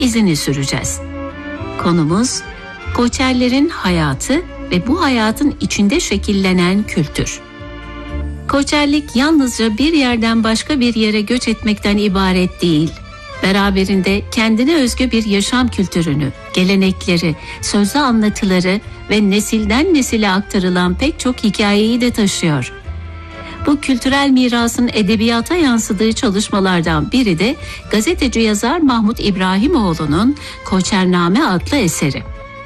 izini süreceğiz. Konumuz Koçerlerin hayatı ve bu hayatın içinde şekillenen kültür. Koçerlik yalnızca bir yerden başka bir yere göç etmekten ibaret değil. Beraberinde kendine özgü bir yaşam kültürünü, gelenekleri, sözlü anlatıları ve nesilden nesile aktarılan pek çok hikayeyi de taşıyor. Bu kültürel mirasın edebiyata yansıdığı çalışmalardan biri de gazeteci yazar Mahmut İbrahimoğlu'nun Koçername adlı eseri.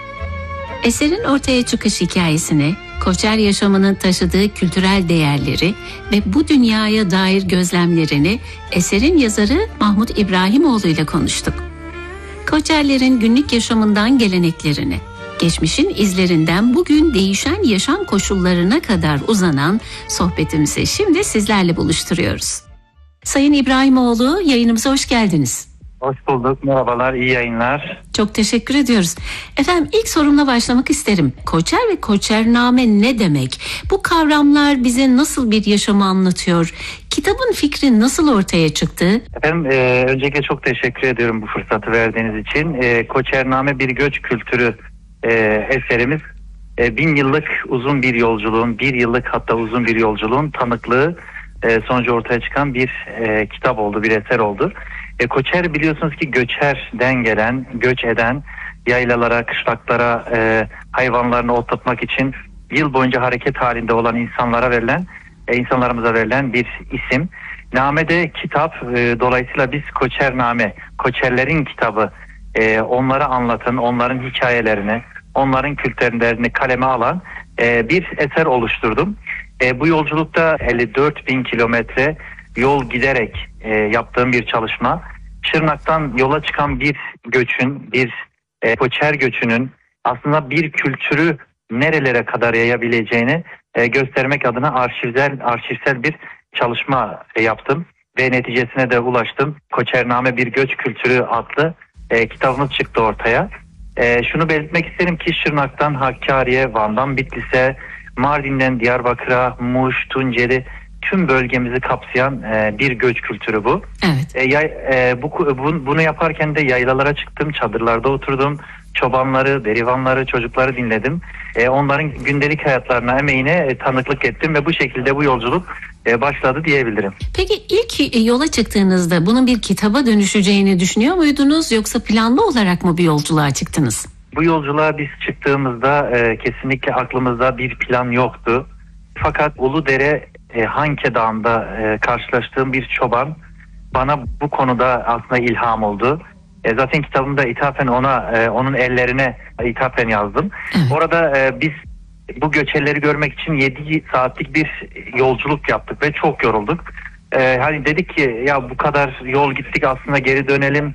Eserin ortaya çıkış hikayesini, Koçer yaşamının taşıdığı kültürel değerleri ve bu dünyaya dair gözlemlerini eserin yazarı Mahmut İbrahimoğlu ile konuştuk. Koçerlerin günlük yaşamından geleneklerini, geçmişin izlerinden bugün değişen yaşam koşullarına kadar uzanan sohbetimizi şimdi sizlerle buluşturuyoruz. Sayın İbrahimoğlu, yayınımıza hoş geldiniz. Hoş bulduk, merhabalar, iyi yayınlar. Çok teşekkür ediyoruz. Efendim, ilk sorumla başlamak isterim. Koçer ve Koçername ne demek? Bu kavramlar bize nasıl bir yaşamı anlatıyor? Kitabın fikri nasıl ortaya çıktı? Efendim, öncelikle çok teşekkür ediyorum bu fırsatı verdiğiniz için. Koçername bir göç kültürü eserimiz. 1000 yıllık uzun bir yolculuğun, 1 yıllık hatta uzun bir yolculuğun tanıklığı sonucu ortaya çıkan bir kitap oldu, bir eser oldu. Koçer biliyorsunuz ki göçerden gelen, göç eden, yaylalara, kışlaklara hayvanlarını otlatmak için yıl boyunca hareket halinde olan insanlarımıza verilen bir isim. Name'de kitap, dolayısıyla biz Koçername, Koçerlerin kitabı, onları anlatan, onların hikayelerini, onların kültürlerini kaleme alan bir eser oluşturdum. Bu yolculukta 54.000 kilometre yol giderek yaptığım bir çalışma. Şırnak'tan yola çıkan bir göçün, bir Koçer göçünün aslında bir kültürü nerelere kadar yayabileceğini göstermek adına arşivsel bir çalışma yaptım ve neticesine de ulaştım. Koçername bir göç kültürü adlı kitabımız çıktı ortaya. Şunu belirtmek isterim ki Şırnak'tan Hakkari'ye, Van'dan Bitlis'e, Mardin'den Diyarbakır'a, Muş, Tunceli tüm bölgemizi kapsayan bir göç kültürü bu. Evet. Bunu yaparken de yaylalara çıktım, çadırlarda oturdum, çobanları, berivanları, çocukları dinledim. Onların gündelik hayatlarına, emeğine tanıklık ettim ve bu şekilde bu yolculuk başladı diyebilirim. Peki ilk yola çıktığınızda bunun bir kitaba dönüşeceğini düşünüyor muydunuz, yoksa planlı olarak mı bir yolculuğa çıktınız? Bu yolculuğa biz çıktığımızda kesinlikle aklımızda bir plan yoktu. Fakat Uludere Hanke Dağı'nda karşılaştığım bir çoban bana bu konuda aslında ilham oldu. Zaten kitabımda ithafen onun ellerine ithafen yazdım. Evet. Orada biz bu göçerleri görmek için 7 saatlik bir yolculuk yaptık ve çok yorulduk. Hani dedik ki ya bu kadar yol gittik, aslında geri dönelim.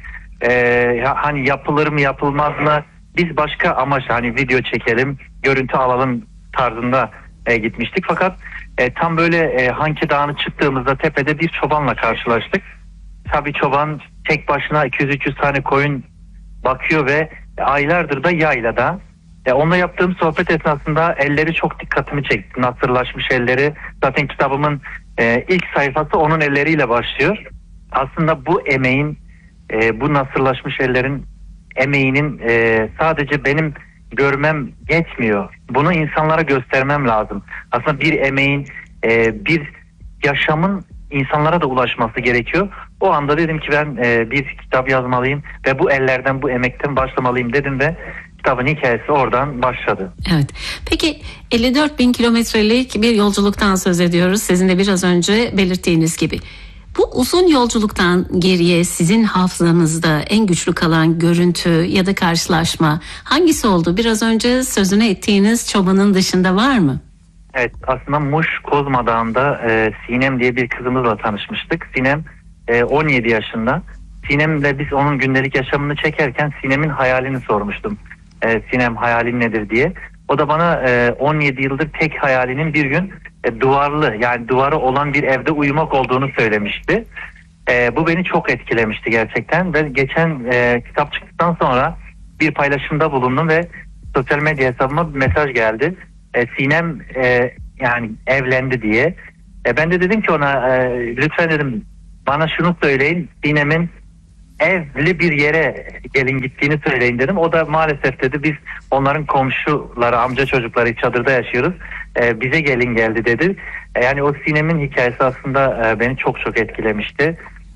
Hani yapılır mı yapılmaz mı? Biz başka amaç, hani video çekelim, görüntü alalım tarzında gitmiştik. Fakat tam böyle Hanke Dağı'na çıktığımızda tepede bir çobanla karşılaştık. Tabii çoban tek başına 200-300 tane koyun bakıyor ve aylardır da yaylada. Onunla yaptığım sohbet esnasında elleri çok dikkatimi çekti. Nasırlaşmış elleri. Zaten kitabımın ilk sayfası onun elleriyle başlıyor. Aslında bu emeğin, bu nasırlaşmış ellerin emeğinin sadece benim görmem yetmiyor. Bunu insanlara göstermem lazım. Aslında bir emeğin, bir yaşamın insanlara da ulaşması gerekiyor. O anda dedim ki ben bir kitap yazmalıyım ve bu ellerden, bu emekten başlamalıyım dedim ve kitabın hikayesi oradan başladı. Evet. Peki 54.000 kilometrelik bir yolculuktan söz ediyoruz. Sizin de biraz önce belirttiğiniz gibi. Bu uzun yolculuktan geriye sizin hafızanızda en güçlü kalan görüntü ya da karşılaşma hangisi oldu? Biraz önce sözünü ettiğiniz çobanın dışında var mı? Evet, aslında Muş Kozma Dağı'nda Sinem diye bir kızımızla tanışmıştık. Sinem 17 yaşında. Sinem'le biz onun gündelik yaşamını çekerken Sinem'in hayalini sormuştum. Sinem, hayalin nedir diye. O da bana 17 yıldır tek hayalinin bir gün duvarlı, yani duvarı olan bir evde uyumak olduğunu söylemişti. Bu beni çok etkilemişti gerçekten ve geçen kitap çıktıktan sonra bir paylaşımda bulundum ve sosyal medya hesabıma bir mesaj geldi. Sinem yani evlendi diye. Ben de dedim ki ona lütfen dedim bana şunu söyleyin, Sinem'in evli bir yere gelin gittiğini söyleyin dedim. O da maalesef dedi, biz onların komşuları, amca çocukları çadırda yaşıyoruz. Bize gelin geldi dedi. Yani o Sinem'in hikayesi aslında beni çok etkilemişti.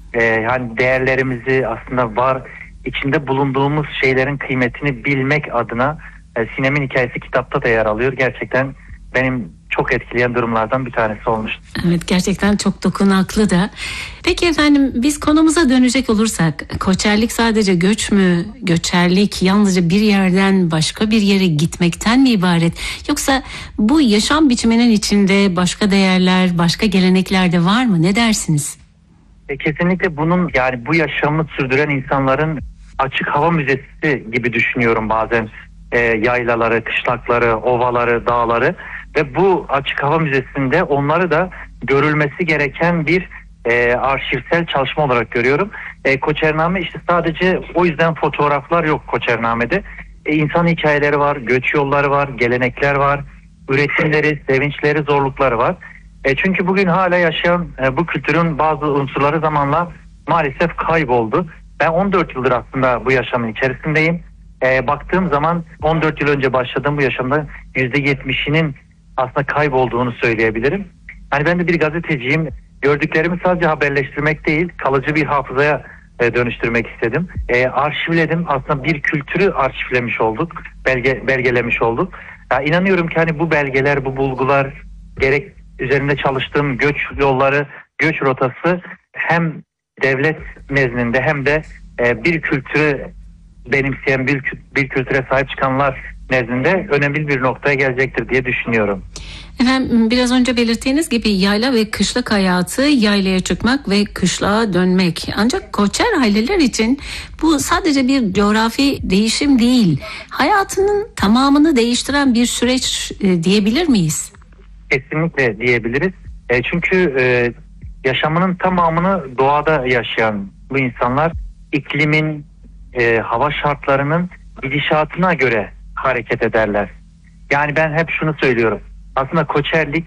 Yani değerlerimizi aslında var, içinde bulunduğumuz şeylerin kıymetini bilmek adına Sinem'in hikayesi kitapta da yer alıyor. Gerçekten benim çok etkileyen durumlardan bir tanesi olmuştu. Evet, gerçekten çok dokunaklı da. Peki efendim, biz konumuza dönecek olursak, koçerlik sadece göç mü? Göçerlik yalnızca bir yerden başka bir yere gitmekten mi ibaret? Yoksa bu yaşam biçiminin içinde başka değerler, başka gelenekler de var mı? Ne dersiniz? Kesinlikle bunun, yani bu yaşamı sürdüren insanların açık hava müzesi gibi düşünüyorum bazen. Yaylaları, kışlakları, ovaları, dağları ve bu açık hava müzesinde onları da görülmesi gereken bir arşivsel çalışma olarak görüyorum. Koçername işte sadece o yüzden fotoğraflar yok Koçername'de. İnsan hikayeleri var, göç yolları var, gelenekler var, üretimleri, sevinçleri, zorlukları var. Çünkü bugün hala yaşayan bu kültürün bazı unsurları zamanla maalesef kayboldu. Ben 14 yıldır aslında bu yaşamın içerisindeyim. Baktığım zaman 14 yıl önce başladığım bu yaşamda %70'inin aslında kaybolduğunu söyleyebilirim. Hani ben de bir gazeteciyim. Gördüklerimi sadece haberleştirmek değil, kalıcı bir hafızaya dönüştürmek istedim. Arşivledim. Aslında bir kültürü arşivlemiş olduk, belgelemiş olduk. İnanıyorum ki hani bu belgeler, bu bulgular, gerek üzerinde çalıştığım göç yolları, göç rotası hem devlet nezdinde hem de bir kültürü benimseyen, bir kültüre sahip çıkanlar nezdinde önemli bir noktaya gelecektir diye düşünüyorum. Efendim, biraz önce belirttiğiniz gibi yayla ve kışlık hayatı, yaylaya çıkmak ve kışlağa dönmek. Ancak koçer aileler için bu sadece bir coğrafi değişim değil, hayatının tamamını değiştiren bir süreç diyebilir miyiz? Kesinlikle diyebiliriz. Çünkü yaşamının tamamını doğada yaşayan bu insanlar iklimin, hava şartlarının gidişatına göre hareket ederler. Yani ben hep şunu söylüyorum. Aslında koçerlik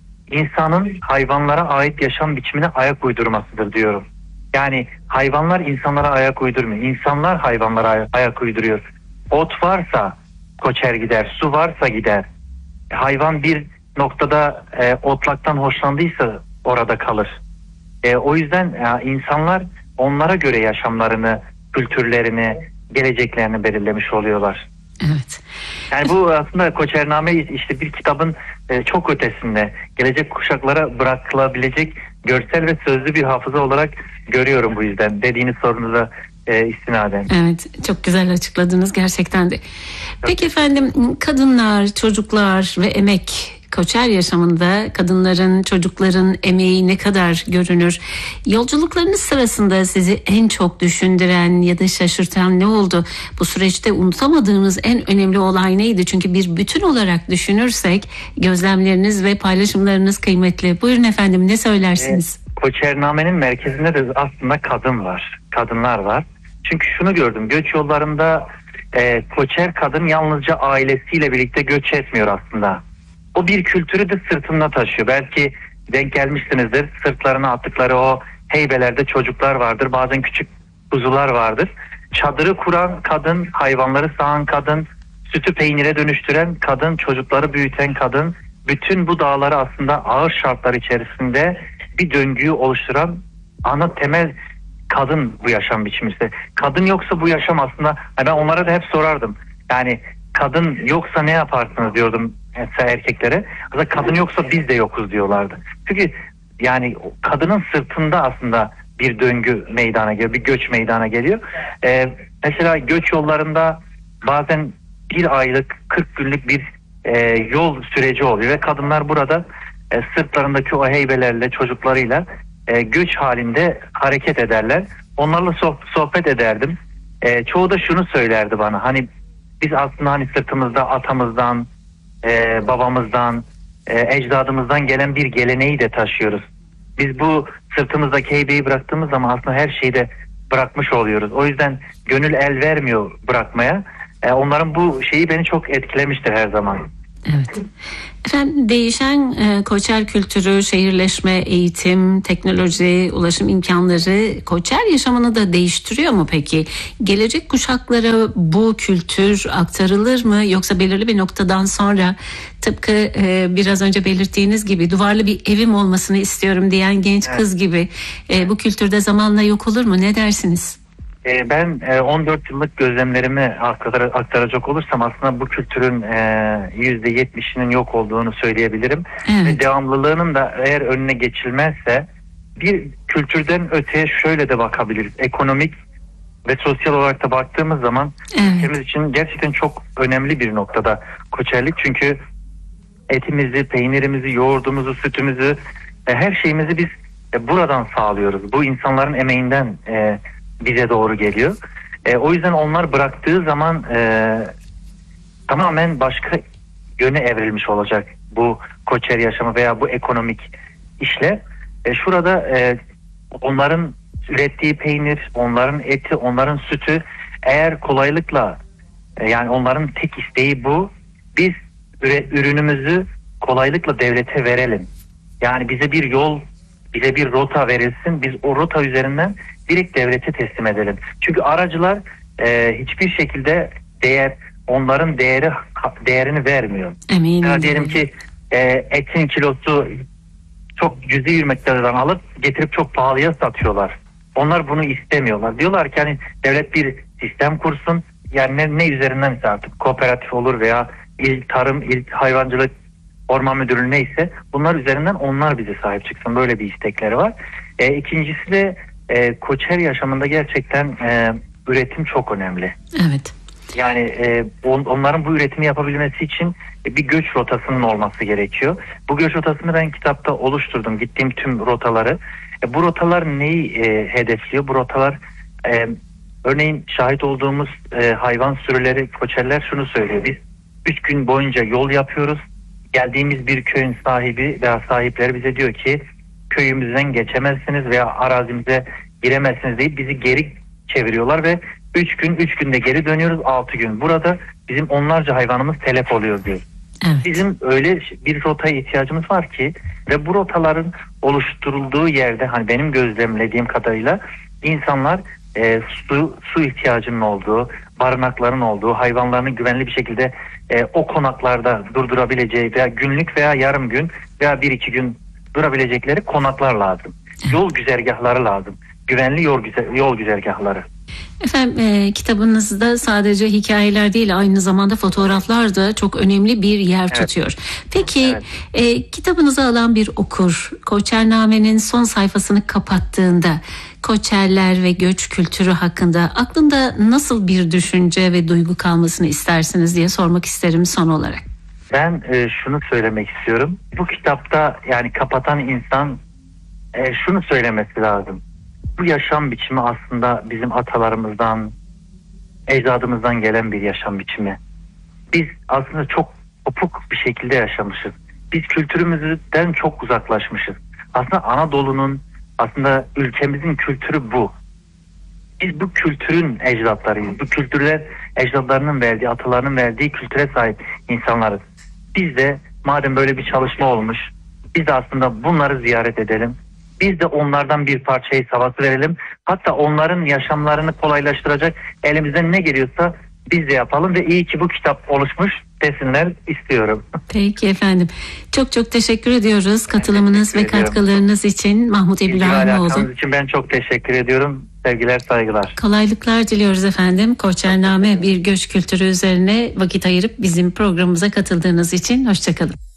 insanın hayvanlara ait yaşam biçimine ayak uydurmasıdır diyorum. Yani hayvanlar insanlara ayak uydurmuyor. İnsanlar hayvanlara ayak uyduruyor. Ot varsa koçer gider, su varsa gider. Hayvan bir noktada otlaktan hoşlandıysa orada kalır. O yüzden insanlar onlara göre yaşamlarını, kültürlerini, geleceklerini belirlemiş oluyorlar. Evet. Yani bu aslında Koçername işte bir kitabın çok ötesinde, gelecek kuşaklara bırakılabilecek görsel ve sözlü bir hafıza olarak görüyorum bu yüzden. Dediğiniz sorunuza istinaden. Evet, çok güzel açıkladınız gerçekten de. Peki efendim, kadınlar, çocuklar ve emek, koçer yaşamında kadınların, çocukların emeği ne kadar görünür? Yolculuklarınız sırasında sizi en çok düşündüren ya da şaşırtan ne oldu? Bu süreçte unutamadığınız en önemli olay neydi? Çünkü bir bütün olarak düşünürsek gözlemleriniz ve paylaşımlarınız kıymetli. Buyurun efendim, ne söylersiniz? Koçername'nin merkezinde de aslında kadın var, kadınlar var. Çünkü şunu gördüm, göç yollarında koçer kadın yalnızca ailesiyle birlikte göç etmiyor aslında. O bir kültürü de sırtında taşıyor. Belki denk gelmişsinizdir. Sırtlarına attıkları o heybelerde çocuklar vardır. Bazen küçük kuzular vardır. Çadırı kuran kadın, hayvanları sağan kadın, sütü peynire dönüştüren kadın, çocukları büyüten kadın. Bütün bu dağları aslında ağır şartlar içerisinde bir döngüyü oluşturan ana temel kadın bu yaşam biçimi. Kadın yoksa bu yaşam aslında, ben onlara da hep sorardım. Yani kadın yoksa ne yaparsınız diyordum erkeklere. Aslında kadın yoksa biz de yokuz diyorlardı. Çünkü yani kadının sırtında aslında bir döngü meydana geliyor, bir göç meydana geliyor. Mesela göç yollarında bazen bir aylık, 40 günlük bir yol süreci oluyor ve kadınlar burada sırtlarındaki o heybelerle, çocuklarıyla göç halinde hareket ederler. Onlarla sohbet ederdim. Çoğu da şunu söylerdi bana. Hani biz aslında hani sırtımızda atamızdan, babamızdan, ecdadımızdan gelen bir geleneği de taşıyoruz. Biz bu sırtımızdaki heybeyi bıraktığımız zaman aslında her şeyi de bırakmış oluyoruz. O yüzden gönül el vermiyor bırakmaya. Onların bu şeyi beni çok etkilemiştir her zaman. Evet. Efendim, değişen Koçer kültürü, şehirleşme, eğitim, teknoloji, ulaşım imkanları Koçer yaşamını da değiştiriyor mu peki? Gelecek kuşaklara bu kültür aktarılır mı, yoksa belirli bir noktadan sonra tıpkı biraz önce belirttiğiniz gibi duvarlı bir evim olmasını istiyorum diyen genç kız gibi bu kültürde zamanla yok olur mu? Ne dersiniz? Ben 14 yıllık gözlemlerimi aktaracak olursam aslında bu kültürün %70'inin yok olduğunu söyleyebilirim. Evet. Ve devamlılığının da eğer önüne geçilmezse bir kültürden öteye şöyle de bakabiliriz. Ekonomik ve sosyal olarak da baktığımız zaman ülkemiz için gerçekten çok önemli bir noktada Koçerlik. Çünkü etimizi, peynirimizi, yoğurdumuzu, sütümüzü, her şeyimizi biz buradan sağlıyoruz. Bu insanların emeğinden bize doğru geliyor. O yüzden onlar bıraktığı zaman tamamen başka yöne evrilmiş olacak bu Koçer yaşamı veya bu ekonomik işle. Şurada onların ürettiği peynir, onların eti, onların sütü eğer kolaylıkla, yani onların tek isteği bu. Biz ürünümüzü kolaylıkla devlete verelim. Yani bize bir yol, bize bir rota verilsin. Biz o rota üzerinden direkt devlete teslim edelim. Çünkü aracılar hiçbir şekilde onların değerini vermiyor. Yani diyelim ki etin kilosu çok cüzi bir miktardan alıp getirip çok pahalıya satıyorlar. Onlar bunu istemiyorlar. Diyorlar ki hani devlet bir sistem kursun. Yani ne üzerinden ise artık kooperatif olur veya il tarım, il hayvancılık, orman müdürlüğü neyse bunlar üzerinden onlar bize sahip çıksın. Böyle bir istekleri var. İkincisi de Koçer yaşamında gerçekten üretim çok önemli. Evet. Yani onların bu üretimi yapabilmesi için bir göç rotasının olması gerekiyor. Bu göç rotasını ben kitapta oluşturdum. Gittiğim tüm rotaları. Bu rotalar neyi hedefliyor? Bu rotalar örneğin şahit olduğumuz hayvan sürüleri, Koçerler şunu söylüyor. Biz 3 gün boyunca yol yapıyoruz. Geldiğimiz bir köyün sahibi veya sahipleri bize diyor ki köyümüzden geçemezsiniz veya arazimize giremezsiniz deyip bizi geri çeviriyorlar ve 3 günde geri dönüyoruz, 6 gün. Burada bizim onlarca hayvanımız telef oluyor diyor. Evet. Bizim öyle bir rotaya ihtiyacımız var ki ve bu rotaların oluşturulduğu yerde hani benim gözlemlediğim kadarıyla insanlar su ihtiyacının olduğu, barınakların olduğu, hayvanlarının güvenli bir şekilde o konaklarda durdurabileceği veya günlük veya yarım gün veya 1-2 gün durabilecekleri konaklar lazım. Yol güzergahları lazım. Güvenli yol güzergahları. Efendim, kitabınızda sadece hikayeler değil, aynı zamanda fotoğraflar da çok önemli bir yer tutuyor. Peki kitabınızı alan bir okur Koçername'nin son sayfasını kapattığında Koçerler ve göç kültürü hakkında aklında nasıl bir düşünce ve duygu kalmasını istersiniz diye sormak isterim son olarak. Ben şunu söylemek istiyorum. Bu kitapta yani kapatan insan şunu söylemesi lazım. Bu yaşam biçimi aslında bizim atalarımızdan, ecdadımızdan gelen bir yaşam biçimi. Biz aslında çok kopuk bir şekilde yaşamışız. Biz kültürümüzden çok uzaklaşmışız. Aslında Anadolu'nun, aslında ülkemizin kültürü bu. Biz bu kültürün ecdatlarıyız. Bu kültürler ecdatlarının verdiği, atalarının verdiği kültüre sahip insanlarız. Biz de madem böyle bir çalışma olmuş, biz de aslında bunları ziyaret edelim. Biz de onlardan bir parçayı havası verelim. Hatta onların yaşamlarını kolaylaştıracak elimizden ne geliyorsa biz de yapalım ve iyi ki bu kitap oluşmuş desinler istiyorum. Peki efendim. Çok çok teşekkür ediyoruz katılımınız ve katkılarınız için Mahmut İbrahimoğlu. için ben çok teşekkür ediyorum. Sevgiler, saygılar. Kolaylıklar diliyoruz efendim. Koçername bir göç kültürü üzerine vakit ayırıp bizim programımıza katıldığınız için hoşçakalın.